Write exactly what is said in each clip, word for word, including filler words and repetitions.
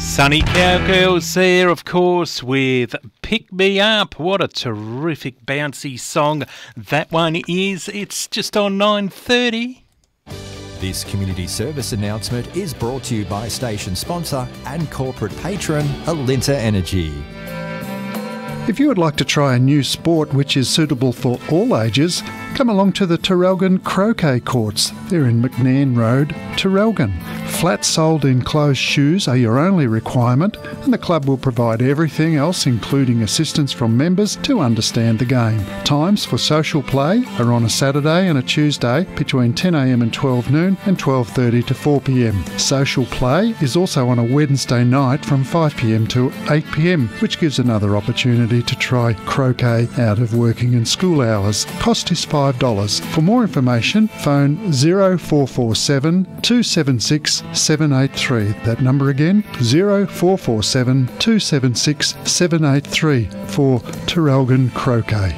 Sunny Cowgirls there, of course, with Pick Me Up. What a terrific bouncy song that one is. It's just on nine thirty. This community service announcement is brought to you by station sponsor and corporate patron Alinta Energy. If you would like to try a new sport which is suitable for all ages, come along to the Terrelgan Croquet Courts. They're in McNairn Road, Terrelgan. Flat-soled enclosed shoes are your only requirement, and the club will provide everything else, including assistance from members, to understand the game. Times for social play are on a Saturday and a Tuesday between ten a m and twelve noon and twelve thirty to four p m. Social play is also on a Wednesday night from five p m to eight p m, which gives another opportunity to try croquet out of working and school hours. Cost is five dollars. For more information, phone zero four four seven, two seven six, seven eight three. That number again, zero four four seven, two seven six, seven eight three for Terrelgan Croquet.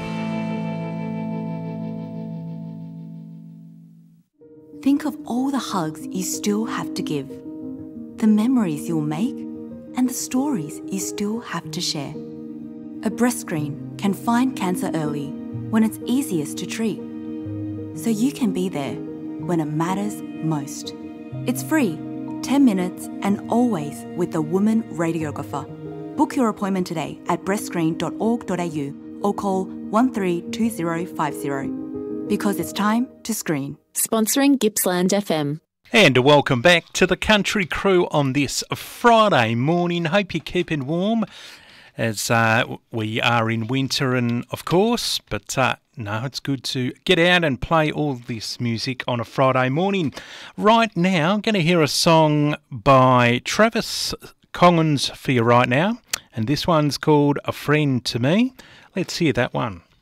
Think of all the hugs you still have to give, the memories you'll make, and the stories you still have to share. A breast screen can find cancer early when it's easiest to treat, so you can be there when it matters most. It's free, ten minutes, and always with the woman radiographer. Book your appointment today at breast screen dot org dot a u or call one three two zero five zero, because it's time to screen. Sponsoring Gippsland F M. And welcome back to the Country Crew on this Friday morning. Hope you're keeping warm, as uh, we are in winter, and of course, but uh, no, it's good to get out and play all this music on a Friday morning. Right now, I'm going to hear a song by Travis Coggins for you right now, and this one's called A Friend to Me. Let's hear that one.